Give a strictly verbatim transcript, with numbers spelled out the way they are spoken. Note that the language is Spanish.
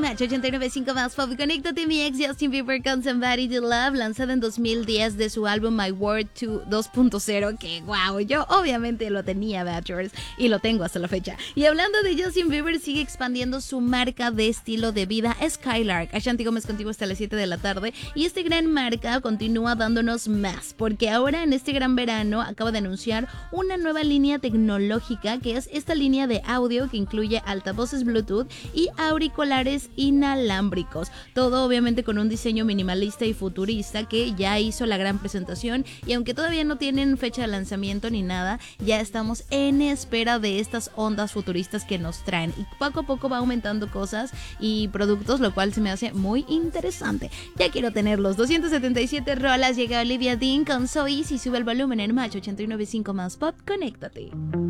Match ochenta y nueve punto cinco más Pop. Conéctate, mi ex Justin Bieber con Somebody to Love, lanzada en dos mil diez de su álbum My World dos punto cero, que wow, yo obviamente lo tenía, Bachelors, y lo tengo hasta la fecha. Y hablando de Justin Bieber, sigue expandiendo su marca de estilo de vida Skylark. Ashanti Gómez contigo hasta las siete de la tarde, y esta gran marca continúa dándonos más, porque ahora en este gran verano acaba de anunciar una nueva línea tecnológica, que es esta línea de audio que incluye altavoces Bluetooth y auriculares inalámbricos, todo obviamente con un diseño minimalista y futurista que ya hizo la gran presentación. Y aunque todavía no tienen fecha de lanzamiento ni nada, ya estamos en espera de estas ondas futuristas que nos traen, y poco a poco va aumentando cosas y productos, lo cual se me hace muy interesante. Ya quiero tenerlos. Doscientas setenta y siete rolas, llega Olivia Dean con So Easy. Sube el volumen en Match ochenta y nueve punto cinco más Pop. Conéctate.